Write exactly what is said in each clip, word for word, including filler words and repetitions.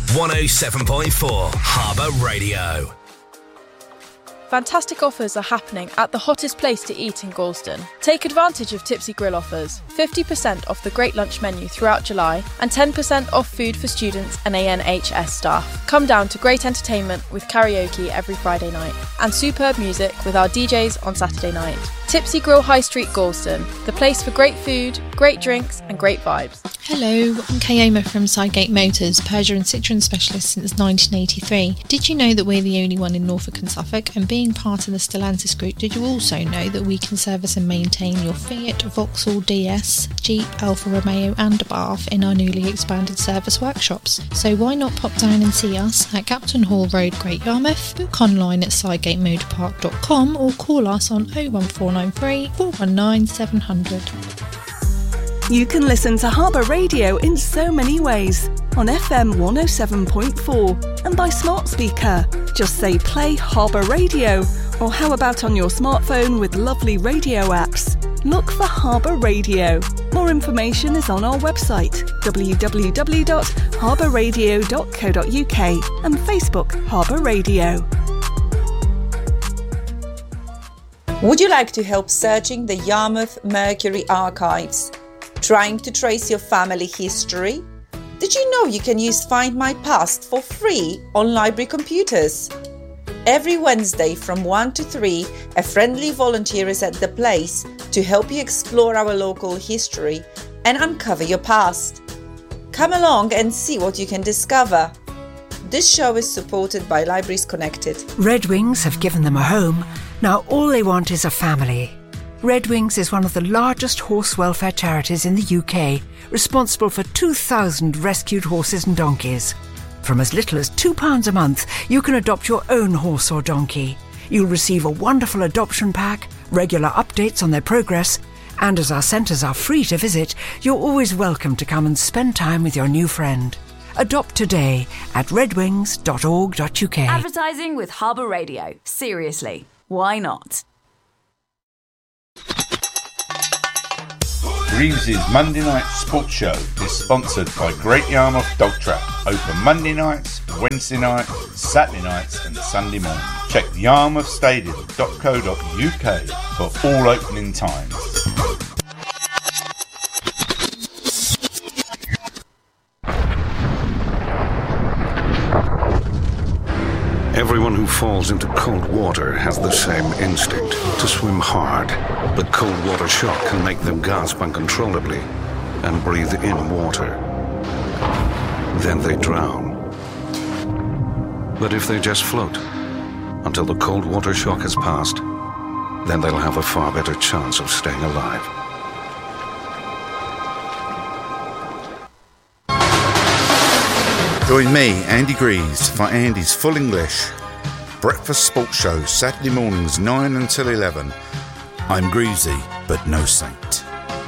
one oh seven point four Harbour Radio. Fantastic offers are happening at the hottest place to eat in Gorleston. Take advantage of Tipsy Grill offers, fifty percent off the Great Lunch menu throughout July and ten percent off food for students and A N H S staff. Come down to great entertainment with karaoke every Friday night and superb music with our D Js on Saturday night. Tipsy Grill High Street, Gorleston, the place for great food, great drinks and great vibes. Hello, I'm Kayoma from Sidegate Motors, Peugeot and Citroen specialist since nineteen eighty-three. Did you know that we're the only one in Norfolk and Suffolk? And being part of the Stellantis group, did you also know that we can service and maintain your Fiat, Vauxhall D S, Jeep, Alfa Romeo and Abarth in our newly expanded service workshops? So why not pop down and see us at Captain Hall Road, Great Yarmouth, book online at sidegate motor park dot com or call us on oh one four nine three, four one nine, seven hundred. You can listen to Harbour Radio in so many ways. On F M one oh seven point four and by smart speaker. Just say play Harbour Radio, or how about on your smartphone with lovely radio apps? Look for Harbour Radio. More information is on our website w w w dot harbour radio dot co dot u k and Facebook Harbour Radio. Would you like to help searching the Yarmouth Mercury archives? Trying to trace your family history? Did you know you can use Find My Past for free on library computers? Every Wednesday from one to three, a friendly volunteer is at the place to help you explore our local history and uncover your past. Come along and see what you can discover. This show is supported by Libraries Connected. Red Wings have given them a home. Now all they want is a family. Red Wings is one of the largest horse welfare charities in the U K, responsible for two thousand rescued horses and donkeys. From as little as two pounds a month, you can adopt your own horse or donkey. You'll receive a wonderful adoption pack, regular updates on their progress, and as our centres are free to visit, you're always welcome to come and spend time with your new friend. Adopt today at red wings dot org dot u k. Advertising with Harbour Radio. Seriously, why not? Reeves's Monday Night Sports Show is sponsored by Great Yarmouth Dog Trap. Open Monday nights, Wednesday nights, Saturday nights and Sunday morning. Check yarmouth stadium dot co dot u k for all opening times. Everyone who falls into cold water has the same instinct, to swim hard. But cold water shock can make them gasp uncontrollably and breathe in water. Then they drown. But if they just float until the cold water shock has passed, then they'll have a far better chance of staying alive. Join me, Andy Greaves, for Andy's Full English Breakfast Sports Show, Saturday mornings nine until eleven. I'm Greavesy, but no saint.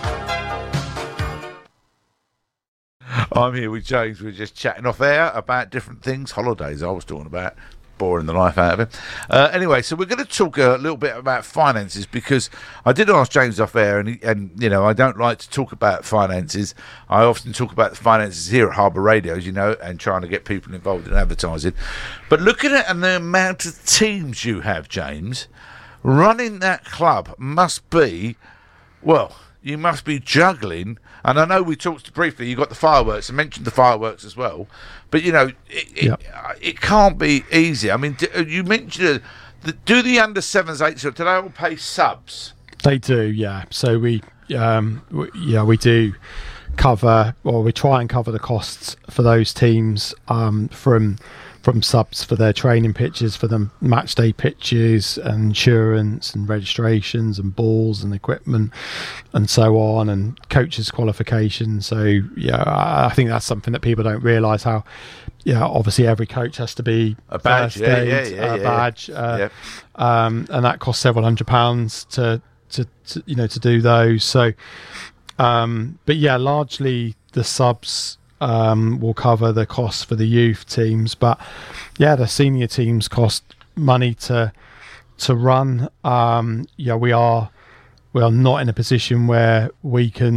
I'm here with James. We're just chatting off air about different things. Holidays, I was talking about. Boring the life out of him. Uh, anyway, so we're going to talk a little bit about finances, because I did ask James off air, and, he, and you know, I don't like to talk about finances. I often talk about the finances here at Harbour Radio, as you know, and trying to get people involved in advertising. But looking at the amount of teams you have, James, running that club must be, well, you must be juggling. And I know we talked briefly, you got the fireworks, I mentioned the fireworks as well, but you know, it, yep. it, it can't be easy. I mean, you mentioned, uh, do the under sevens, eights, do they all pay subs? They do, yeah. So we, um, we, yeah, we do cover, or we try and cover the costs for those teams um, from from subs for their training pitches, for the match day pitches, and insurance and registrations and balls and equipment and so on, and coaches qualifications. So yeah, I think that's something that people don't realise, how yeah obviously every coach has to be a badge, first yeah, aid, yeah, yeah, a yeah, badge, yeah. Uh, Yep. um, and that costs several hundred pounds to, to, to you know to do those. So, um, but yeah, largely the subs Um, will cover the costs for the youth teams, but yeah, the senior teams cost money to to run. Um, yeah, we are we are not in a position where we can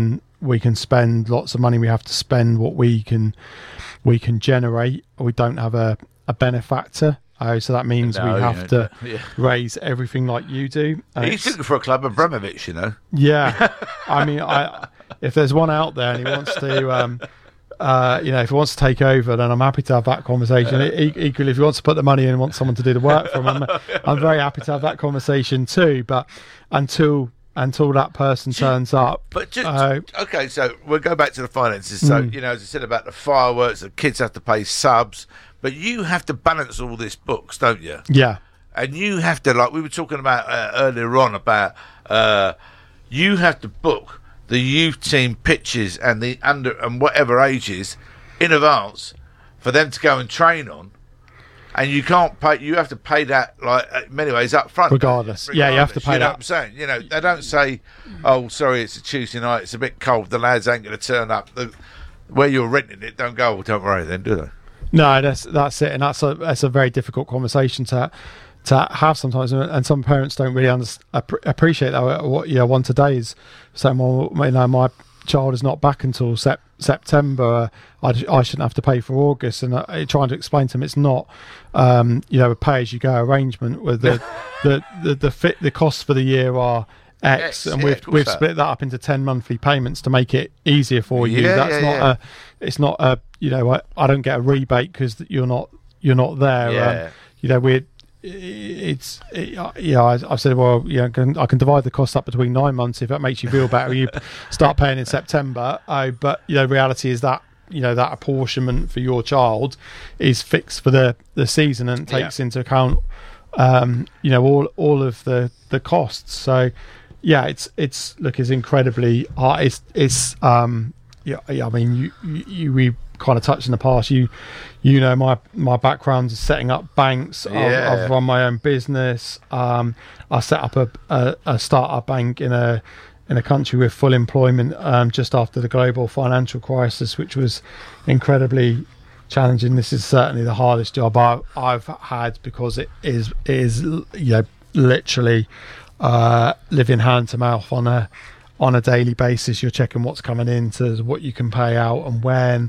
we can spend lots of money. We have to spend what we can we can generate. We don't have a, a benefactor. Oh, so that means No, we have yeah, to yeah. raise everything like you do. And He's it's- looking for a club Abramovich, you know. yeah, I mean, I if there's one out there and he wants to, um, uh, you know, if he wants to take over, then I'm happy to have that conversation. E- equally, if he wants to put the money in and wants someone to do the work for him, I'm, I'm very happy to have that conversation too. But until until that person turns up, But just, uh, okay, so we'll go back to the finances. So, Mm. you know, as I said about the fireworks, the kids have to pay subs, but you have to balance all this books, don't you? yeah, And you have to, like we were talking about uh, earlier on, about uh, you have to book the youth team pitches and the under and whatever ages in advance for them to go and train on. And you can't pay. You have to pay that, like in many ways, up front. Regardless. Yeah, you have to pay you know that. what I'm saying? You know, they don't say, "Oh, sorry, it's a Tuesday night. It's a bit cold. The lads ain't going to turn up." The, where you're renting it, don't go. Well, don't worry, then, do they? no, that's that's it, and that's a that's a very difficult conversation to to have sometimes, and some parents don't really under, appreciate that. What you know, one today is saying, "Well, you know, my child is not back until sep- September. I, I shouldn't have to pay for August," and uh, trying to explain to them it's not, um, you know, a pay-as-you-go arrangement with the the the the, fit, the costs for the year are X, Yes, and yeah, we've of course we've that. split that up into ten monthly payments to make it easier for you. Yeah, That's yeah, not yeah. a, it's not a, you know, I, I don't get a rebate because you're not you're not there. Yeah. Um, you know, we're it's it, yeah. I, I've said, well, you know, can, I can divide the cost up between nine months if that makes you feel better. You start paying in September, uh, but you know, reality is that you know that apportionment for your child is fixed for the the season and takes Yeah. into account um, you know all all of the the costs. So yeah, it's it's look, it's incredibly hard. It's it's um yeah, yeah I mean you, you, you we kind of touched in the past. You you know my my background is setting up banks. I've, Yeah. I've run my own business. Um, I set up a, a a startup bank in a in a country with full employment um, just after the global financial crisis, which was incredibly challenging. This is certainly the hardest job I, I've had because it is it is you know literally uh, living hand to mouth on a on a daily basis. You're checking what's coming in to what you can pay out and when.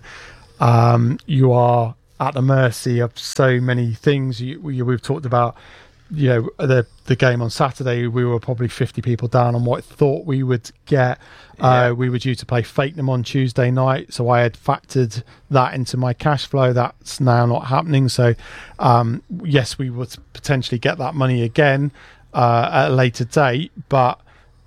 Um, you are at the mercy of so many things. You, we, we've talked about, you know, the the game on Saturday. We were probably fifty people down on what I thought we would get. Yeah. Uh, we were due to play Fakenham on Tuesday night, so I had factored that into my cash flow. That's now not happening. So, um, yes, we would potentially get that money again uh, at a later date, but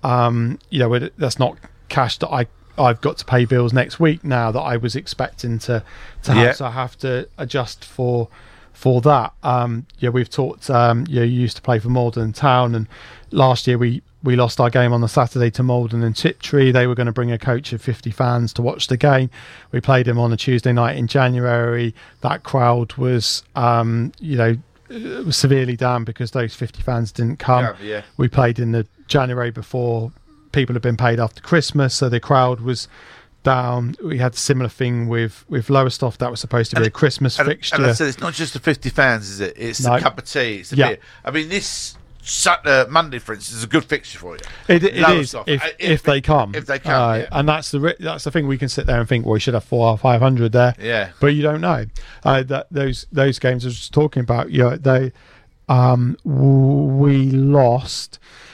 um, you know, it, that's not cash that I. I've got to pay bills next week now that I was expecting to to have, Yeah. so I have to adjust for for that. Um, yeah, we've talked. Um, you know, you used to play for Malden Town, and last year we we lost our game on the Saturday to Malden and Tiptree. They were going to bring a coach of fifty fans to watch the game. We played them on a Tuesday night in January. That crowd was, um, you know, uh, was severely down because those fifty fans didn't come. Yeah, yeah. We played in the January before. People had been paid after Christmas, so the crowd was down. We had a similar thing with with Lowestoft. That was supposed to be And- a Christmas And, fixture. and I said it's not just the fifty fans, is it? It's No. a cup of tea. It's a Yeah. beer. I mean, this Sat- uh, Monday, for instance, is a good fixture for you. It, it Lower is stuff. if, Uh, if they come. If they come, Uh, yeah. and that's the ri- that's the thing. We can sit there and think, well, we should have four or five hundred there. Yeah. But you don't know. Uh, that those those games I was just talking about. You know, they um, w- we lost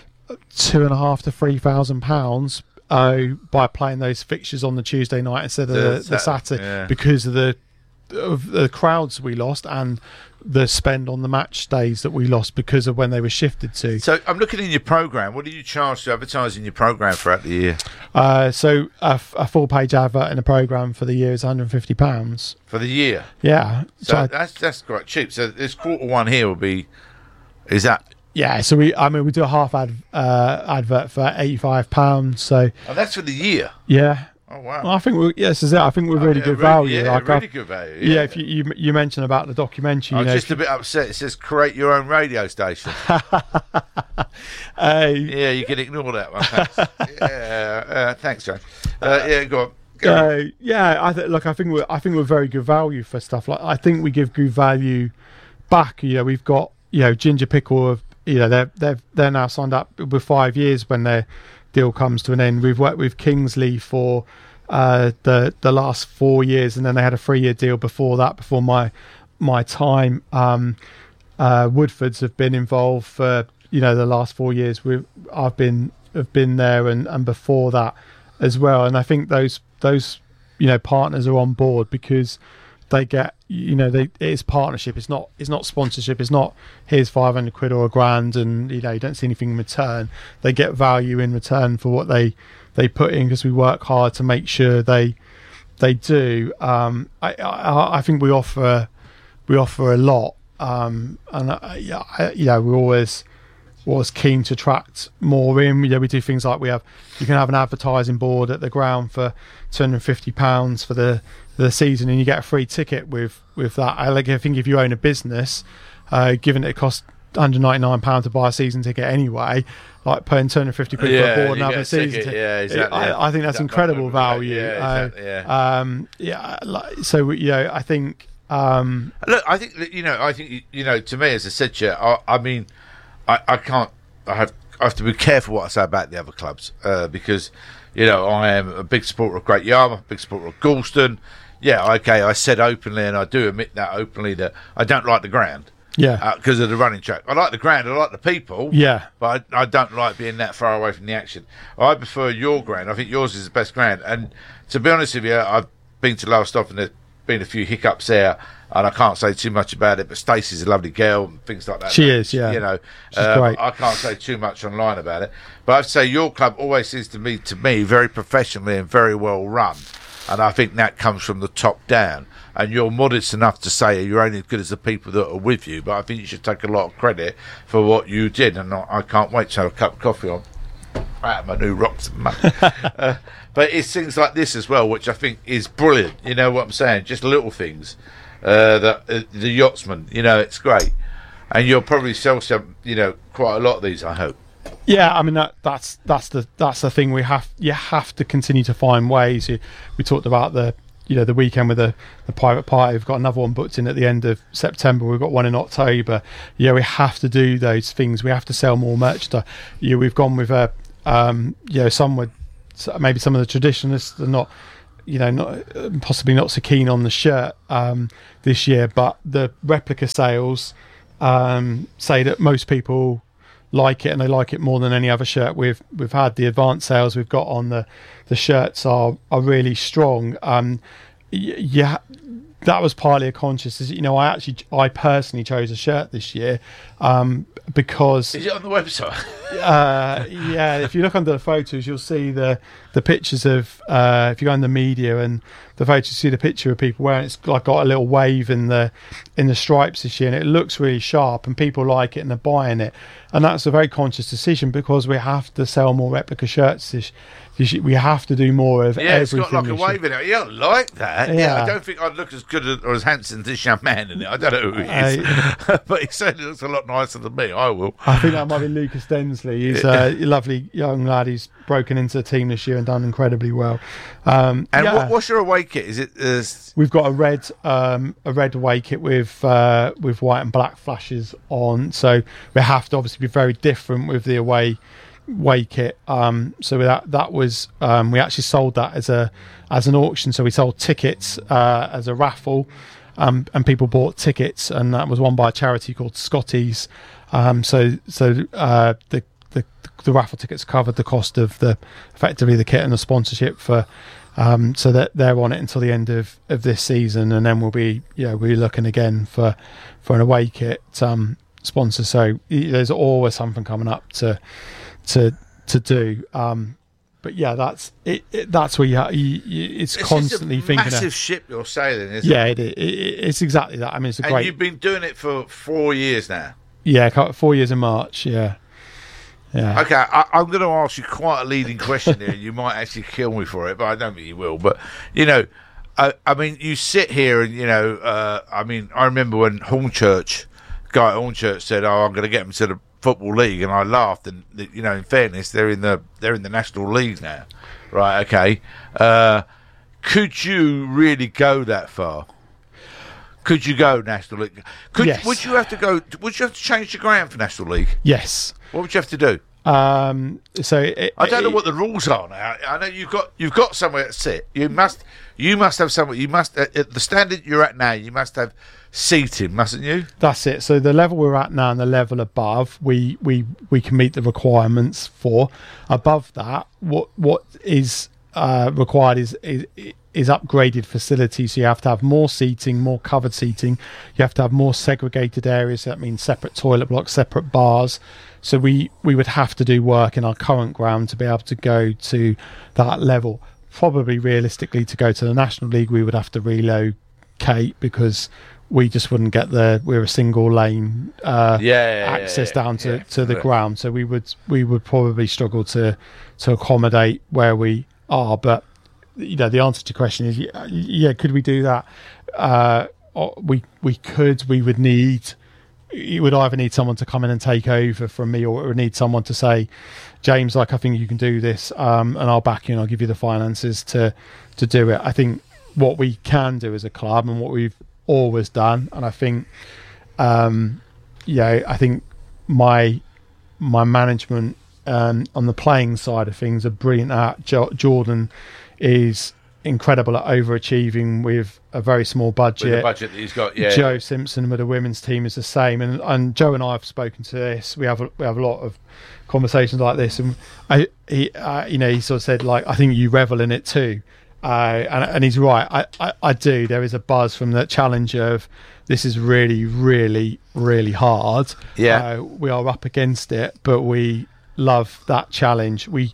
two and a half to three thousand pounds uh, by playing those fixtures on the Tuesday night instead of The the, the Saturday, Saturday yeah. because of the of the crowds we lost and the spend on the match days that we lost because of when they were shifted to. So I'm looking in your program. What do you charge to advertise in your program throughout the year? Uh, so a, f- a full page advert in a program for the year is one hundred fifty pounds. For the year? Yeah. So, So I- that's that's quite cheap. So this quarter one here will be. Is that? yeah. So we, I mean, we do a half ad uh, advert for eighty-five pounds. So Oh, that's for the year. yeah. Oh wow. Well, I think we're, yes, is it. I think we're Oh, really yeah, good really- value. yeah, like really I- good value, Yeah. yeah. if you, you you mentioned about the documentary, you I'm know, just if a bit upset. It says create your own radio station. uh, Yeah, you can ignore that one. Thanks. yeah, uh, thanks, John. Uh, yeah, go on. Go on. Uh, yeah, I think. Look, I think we're. I think we're very good value for stuff like. I think we give good value back. You know, we've got you know Ginger Pickle of you know they're they're they're now signed up with five years when they're deal comes to an end. We've worked with Kingsley for uh, the the last four years, and then they had a three year deal before that. Before my my time, um, uh, Woodfords have been involved for you know the last four years. We I've been have been there, and, and before that as well. And I think those those you know partners are on board because they get, you know, they it's partnership. It's not it's not sponsorship. It's not here's five hundred quid or a grand, and you know you don't see anything in return. They get value in return for what they they put in because we work hard to make sure they they do. Um, I, I I think we offer we offer a lot, um, and I, yeah, I, you know we're always always keen to attract more in. You know, we do things like we have you can have an advertising board at the ground for two hundred fifty pounds for the the season, and you get a free ticket with with that. I like I think if you own a business, uh, given that it costs one hundred ninety-nine pounds to buy a season ticket anyway, like paying two hundred fifty quid yeah, for a board and having a season ticket, yeah, exactly, I, yeah. I think that's that incredible value. Yeah, exactly, yeah. Uh, um, yeah, like, so you know, I think. Um, Look, I think that, you know, I think you know, to me, as I said, to you, I, I mean, I, I can't. I have I have to be careful what I say about the other clubs uh, because, you know, I am a big supporter of Great Yarmouth, a big supporter of Galston. Yeah, okay, I said openly, and I do admit that openly, that I don't like the ground. Yeah. Because uh, of the running track. I like the ground, I like the people. Yeah. But I, I don't like being that far away from the action. I prefer your ground. I think yours is the best ground. And to be honest with you, I've been to Lowestoft and there's been a few hiccups there, and I can't say too much about it, but Stacey's a lovely girl and things like that. She is, yeah. You know, She's um, great. I can't say too much online about it. But I'd say your club always seems to me, to me, very professionally and very well run. And I think that comes from the top down. And you're modest enough to say you're only as good as the people that are with you. But I think you should take a lot of credit for what you did. And I, I can't wait to have a cup of coffee on out of my new rocks and mud. uh, but it's things like this as well, which I think is brilliant. You know what I'm saying? Just little things. Uh, that uh, the yachtsman, you know, it's great. And you'll probably sell some, you know, quite a lot of these, I hope. Yeah, I mean that that's that's the that's the thing. We have you have to continue to find ways. You, we talked about the you know the weekend with the, the private party. We've got another one booked in at the end of September. We've got one in October. Yeah, we have to do those things. We have to sell more merchandise. Yeah, we've gone with a um, you know some would maybe some of the traditionalists are not you know not possibly not so keen on the shirt um, this year, but the replica sales um, say that most people like it, and they like it more than any other shirt we've we've had. The advanced sales we've got on the the shirts are are really strong. Um, yeah, that was partly a conscious. You know, I actually I personally chose a shirt this year um, because is it on the website? uh, yeah, if you look under the photos, you'll see the the pictures of uh, if you go in the media and the photos, you see the picture of people wearing it. It's like got a little wave in the in the stripes this year, and it looks really sharp, and people like it and they're buying it. And that's a very conscious decision because we have to sell more replica shirts this, this year. We have to do more of yeah, everything. It's got like a wave year. in it. Yeah, I like that. Yeah. Yeah. I don't think I'd look as good as, or as handsome as this young man in it. I don't know who he is, uh, but he certainly looks a lot nicer than me. I will. I think that might be Lucas Densley. He's a lovely young lad. He's broken into the team this year and done incredibly well. Um, and yeah. what, what's your away kit? Is it? Uh, We've got a red, um, a red away kit with uh, with white and black flashes on. So we have to obviously be very different with the away away kit. Um, so that that was um, we actually sold that as a as an auction. So we sold tickets uh, as a raffle, um, and people bought tickets, and that was won by a charity called Scotties. Um, so so uh, the the the raffle tickets covered the cost of the effectively the kit and the sponsorship for. Um, so that they're on it until the end of, of this season, and then we'll be yeah we're looking again for for an away kit um, sponsor. So there's always something coming up to to to do. Um, but yeah, that's it, it. That's where you, ha- you, you it's, it's constantly a thinking. Massive of, ship you're sailing, isn't yeah, it? Yeah, it, it, it's exactly that. I mean, it's a and great. You've been doing it for four years now. Yeah, four years in March. Yeah. Yeah. Okay, I, I'm going to ask you quite a leading question here. You might actually kill me for it, but I don't think you will. But, you know, I, I mean, you sit here and, you know, uh, I mean, I remember when Hornchurch, guy at Hornchurch said, oh, I'm going to get them to the Football League, and I laughed. And, you know, in fairness, they're in the they're in the National League now. Right, okay. Uh, could you really go that far? Could you go National League? Could yes. Would you have to go, would you have to change the ground for National League? Yes. What would you have to do? Um, so it, I don't it, know what the rules are now. I know you've got you've got somewhere to sit. You must you must have somewhere. You must at the standard you're at now. You must have seating, mustn't you? That's it. So the level we're at now and the level above, we we we can meet the requirements for. Above that, what what is uh, required is is. is upgraded facilities. So you have to have more seating, more covered seating. You have to have more segregated areas. That means separate toilet blocks, separate bars. So we, we would have to do work in our current ground to be able to go to that level. Probably realistically, to go to the National League, we would have to relocate because we just wouldn't get the we're a single lane uh, yeah, yeah, access yeah, down to, yeah, to the yeah. ground. So we would we would probably struggle to to accommodate where we are. But you know, the answer to your question is yeah. Could we do that? Uh, we we could. We would need. You would either need someone to come in and take over from me, or it would need someone to say, James, like I think you can do this, um, and I'll back you and I'll give you the finances to to do it. I think what we can do as a club and what we've always done, and I think, um, yeah, I think my my management um, on the playing side of things are brilliant at. Jo- Jordan is incredible at overachieving with a very small budget. With the budget that he's got, yeah. Joe Simpson with the women's team is the same, and and Joe and I have spoken to this. We have a, we have a lot of conversations like this, and I, he, uh, you know, he sort of said like, I think you revel in it too, uh, and and he's right. I, I I do. There is a buzz from the challenge of this is really really really hard. Yeah, uh, we are up against it, but we love that challenge. We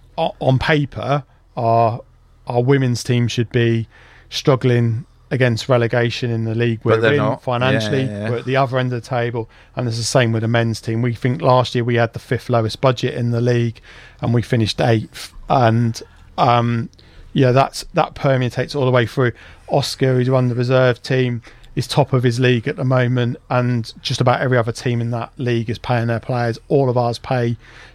on paper are. Our women's team should be struggling against relegation in the league we're in not. financially. Yeah, yeah. We're at the other end of the table, and it's the same with the men's team. We think last year we had the fifth lowest budget in the league, and we finished eighth. And um, yeah, that's that permeates all the way through. Oscar, who's run the reserve team, is top of his league at the moment, and just about every other team in that league is paying their players. All of ours pay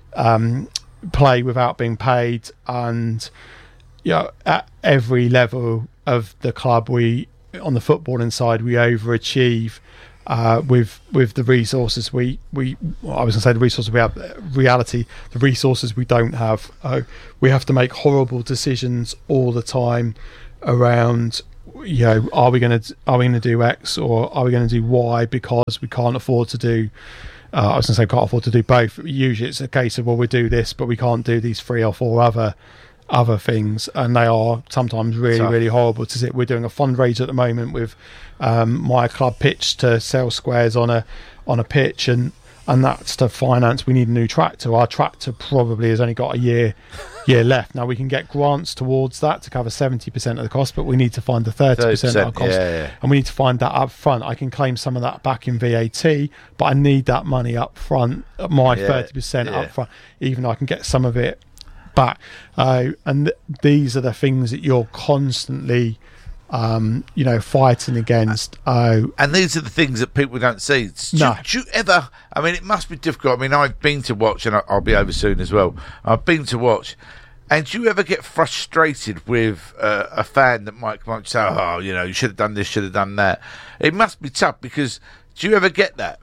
um, play without being paid, and you know, at every level of the club, we on the footballing side we overachieve uh, with with the resources we we. Well, I was going to say the resources we have. Reality, the resources we don't have. Uh, we have to make horrible decisions all the time around. You know, are we going to are we going to do X or are we going to do Y because we can't afford to do. Uh, I was going to say can't afford to do both. Usually, it's a case of well, we do this, but we can't do these three or four other. other things, and they are sometimes really Tough. really horrible to sit. We're doing a fundraiser at the moment with um, my club pitch to sell squares on a on a pitch, and and that's to finance. We need a new tractor. Our tractor probably has only got a year year left. Now we can get grants towards that to cover seventy percent of the cost, but we need to find the thirty percent of our cost, yeah, yeah. and we need to find that up front. I can claim some of that back in V A T, but I need that money up front, my Yeah, thirty percent yeah. up front, even though I can get some of it back. Uh, and th- these are the things that you're constantly um, you know, fighting against. Uh, and these are the things that people don't see. Do, no. do you ever, I mean, it must be difficult. I mean, I've been to watch, and I'll be over soon as well. I've been to watch, and do you ever get frustrated with uh, a fan that might come up and say, oh, you know, you should have done this, should have done that? It must be tough, because do you ever get that?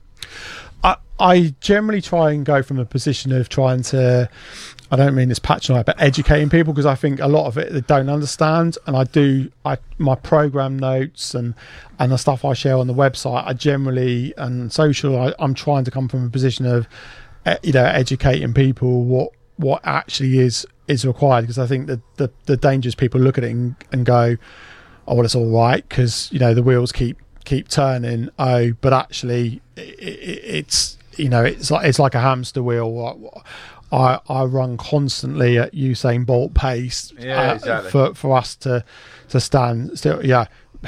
I, I generally try and go from a position of trying to, I don't mean this patronising, but educating people, because I think a lot of it they don't understand. And I do, I my program notes and and the stuff I share on the website, I generally, and social, I, I'm trying to come from a position of, uh, you know, educating people what what actually is is required. Because I think that the the danger is people look at it and, and go, oh, well, it's all right because, you know, the wheels keep keep turning. Oh, but actually, it, it, it's you know, it's like it's like a hamster wheel. I, I run constantly at Usain Bolt pace yeah, uh, exactly. for for us to to stand still. Yeah,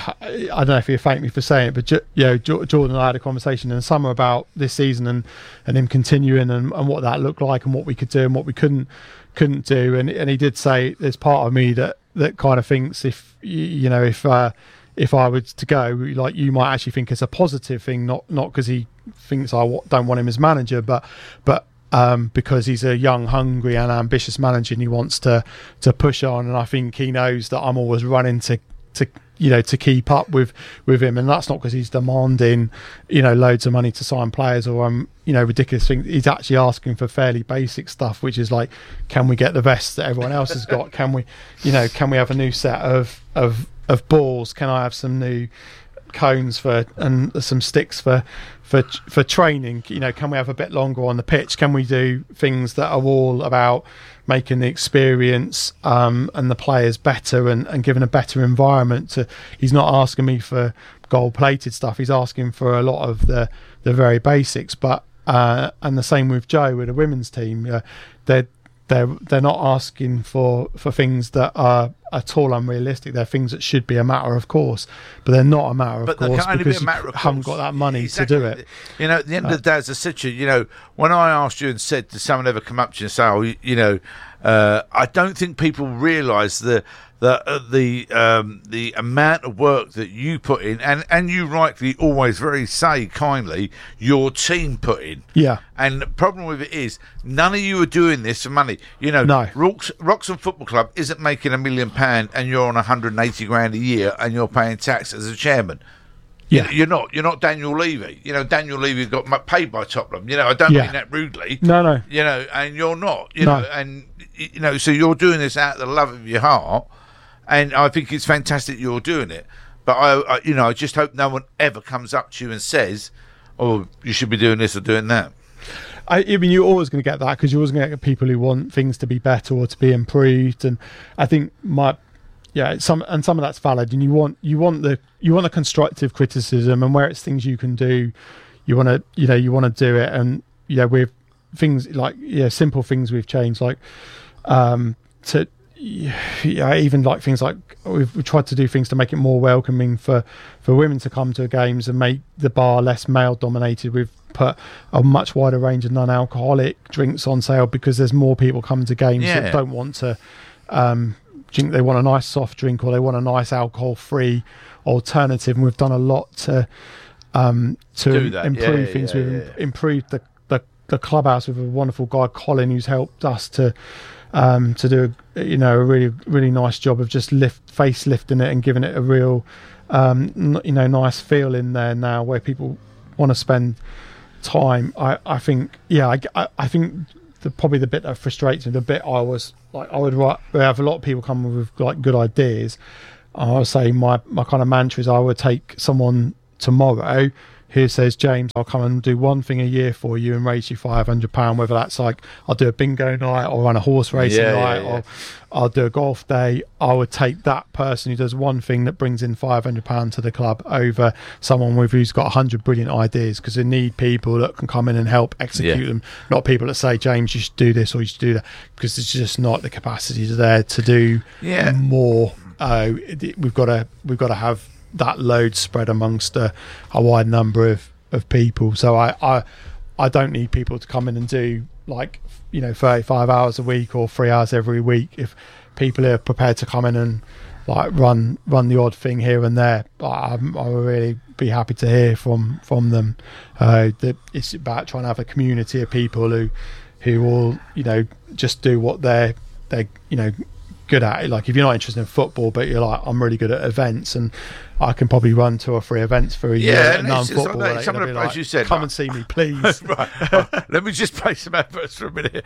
I don't know if you thank me for saying it, but you know, Jordan and I had a conversation in the summer about this season and, and him continuing and, and what that looked like and what we could do and what we couldn't couldn't do. And and he did say there's part of me that, that kind of thinks if you know if uh, if I was to go, like you might actually think it's a positive thing, not not because he thinks I don't want him as manager, but but. Um, because he's a young, hungry and ambitious manager and he wants to to push on, and I think he knows that I'm always running to to you know, to keep up with with him. And that's not because he's demanding, you know, loads of money to sign players or um you know, ridiculous things. He's actually asking for fairly basic stuff, which is like, can we get the vests that everyone else has got? Can we, you know, can we have a new set of of of balls? Can I have some new cones for and some sticks for for for training? You know, can we have a bit longer on the pitch? Can we do things that are all about making the experience um and the players better and, and giving a better environment to? He's not asking me for gold plated stuff. He's asking for a lot of the the very basics. But uh and the same with Joe with the women's team. uh, they're they're they're not asking for for things that are at all unrealistic. They're things that should be a matter of course, but they're not a matter of but course be because a matter you of haven't course. got that money Exactly. to do it. You know, at the end uh, of the day, as I said to you, you know, when I asked you and said, did someone ever come up to you and say, oh, you, you know, uh, I don't think people realise the the uh, the um, the amount of work that you put in, and, and you rightly always very say kindly your team put in. Yeah. And the problem with it is none of you are doing this for money. You know, no. Rocks, Roxham Football Club isn't making a million pound, and you're on one hundred eighty grand a year, and you're paying tax as a chairman. Yeah, you're not. You're not Daniel Levy. You know, Daniel Levy got paid by Tottenham. You know, I don't yeah. mean that rudely. No, no. You know, and you're not. You no. know, and you know, so you're doing this out of the love of your heart, and I think it's fantastic you're doing it. But I, I you know, I just hope no one ever comes up to you and says, "Oh, you should be doing this or doing that." I, I mean, you're always going to get that because you're always going to get people who want things to be better or to be improved. And I think my yeah, some and some of that's valid. And you want you want the you want a constructive criticism, and where it's things you can do, you want to you know you want to do it. And yeah, with things like yeah, simple things we've changed, like um, to yeah, even like things like we've, we've tried to do things to make it more welcoming for for women to come to games and make the bar less male dominated. We've put a much wider range of non-alcoholic drinks on sale because there's more people coming to games yeah. that don't want to um drink. They want a nice soft drink or they want a nice alcohol-free alternative, and we've done a lot to um to improve yeah, things. yeah, We've yeah. improved the, the the clubhouse with a wonderful guy, Colin, who's helped us to um to do a, you know a really really nice job of just lift facelifting it and giving it a real um you know nice feel in there now where people want to spend time. I, I think yeah I, I, I think the probably the bit that frustrates me, the bit I was like I would write, we have a lot of people come with like good ideas. I would say my, my kind of mantra is I would take someone tomorrow who says, James, I'll come and do one thing a year for you and raise you five hundred pounds, whether that's like I'll do a bingo night or run a horse racing yeah, night yeah, yeah. or I'll do a golf day. I would take that person who does one thing that brings in five hundred pounds to the club over someone with who's got one hundred brilliant ideas, because they need people that can come in and help execute Yeah. them, not people that say, James, you should do this or you should do that, because it's just not the capacity there to do Yeah. more. Uh, it- we've got to we've got to have that load spread amongst a, a wide number of, of people. So I, I I don't need people to come in and do like you know thirty-five hours a week or three hours every week. If people are prepared to come in and like run run the odd thing here and there, I, I would really be happy to hear from from them. Uh, that it's about trying to have a community of people who who will you know just do what they're they're you know good at. Like if you're not interested in football but you're like, I'm really good at events and I can probably run two or three events for a year, Yeah, and and it's- non-football it's like- related, some of I'll the- be as like, you said, come like- and see me please. right. Oh, let me just play some adverts for a minute.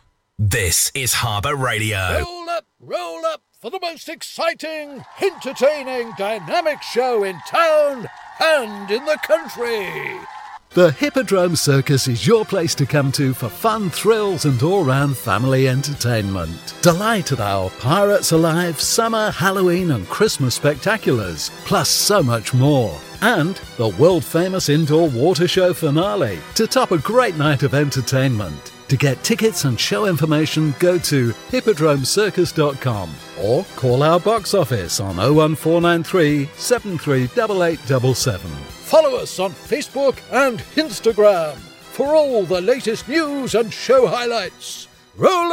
This is Harbour Radio. Roll up, roll up for the most exciting, entertaining, dynamic show in town and in the country. The Hippodrome Circus is your place to come to for fun, thrills and all-round family entertainment. Delight at our Pirates Alive, Summer, Halloween and Christmas spectaculars, plus so much more. And the world-famous indoor water show finale to top a great night of entertainment. To get tickets and show information, go to hippodrome circus dot com or call our box office on oh one four nine three, seven three eight eight seven seven. Follow us on Facebook and Instagram for all the latest news and show highlights. Roll up,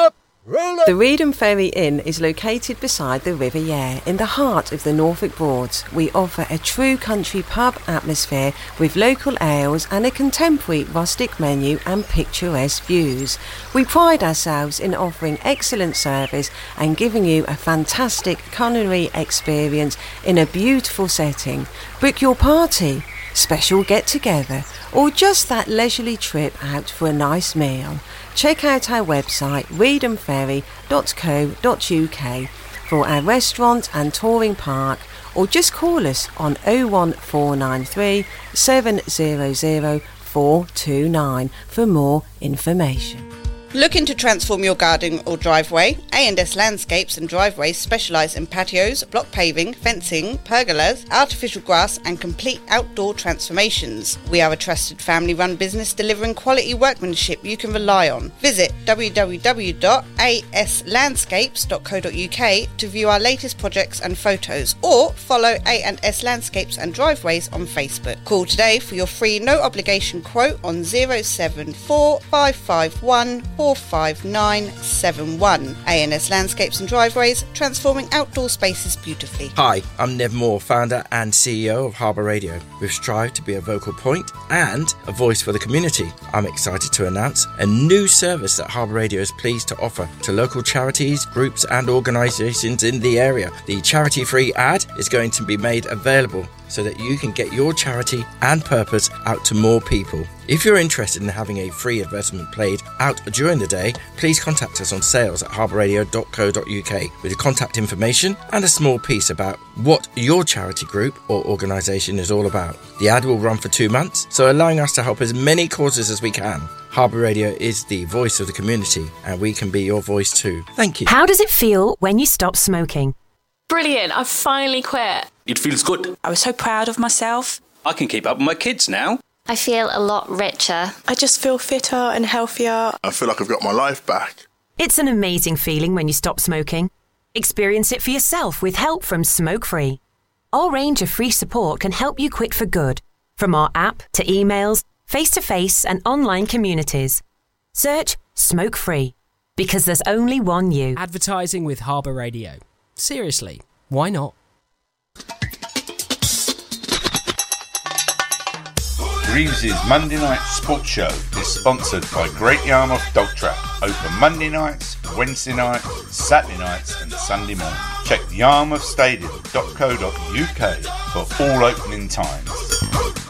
Roll up. The Reedham Ferry Inn is located beside the River Yare in the heart of the Norfolk Broads. We offer a true country pub atmosphere with local ales and a contemporary rustic menu and picturesque views. We pride ourselves in offering excellent service and giving you a fantastic culinary experience in a beautiful setting. Book your party, special get-together, or just that leisurely trip out for a nice meal. Check out our website reedham ferry dot co dot uk for our restaurant and touring park, or just call us on oh one four nine three, seven hundred, four two nine for more information. Looking to transform your garden or driveway? A and S Landscapes and Driveways specialise in patios, block paving, fencing, pergolas, artificial grass and complete outdoor transformations. We are a trusted family-run business delivering quality workmanship you can rely on. Visit w w w dot a s landscapes dot co dot u k to view our latest projects and photos, or follow A and S Landscapes and Driveways on Facebook. Call today for your free no-obligation quote on zero seven four five five one four five nine seven one. A and S Landscapes and Driveways, transforming outdoor spaces beautifully. Hi, I'm Nev Moore, founder and C E O of Harbour Radio. We've strived to be a vocal point and a voice for the community. I'm excited to announce a new service that Harbour Radio is pleased to offer to local charities, groups and organisations in the area. The charity-free ad is going to be made available so that you can get your charity and purpose out to more people. If you're interested in having a free advertisement played out during the day, please contact us on sales at harbour radio dot co dot uk with your contact information and a small piece about what your charity group or organisation is all about. The ad will run for two months, so allowing us to help as many causes as we can. Harbour Radio is the voice of the community, and we can be your voice too. Thank you. How does it feel when you stop smoking? Brilliant, I've finally quit. It feels good. I was so proud of myself. I can keep up with my kids now. I feel a lot richer. I just feel fitter and healthier. I feel like I've got my life back. It's an amazing feeling when you stop smoking. Experience it for yourself with help from Smoke Free. Our range of free support can help you quit for good, from our app to emails, face-to-face and online communities. Search Smoke Free, because there's only one you. Advertising with Harbour Radio. Seriously, why not? Reeves' Monday Night Sports Show is sponsored by Great Yarmouth Dog Trap. Open Monday nights, Wednesday nights, Saturday nights and Sunday morning. Check yarmouth stadium dot co dot uk for all opening times.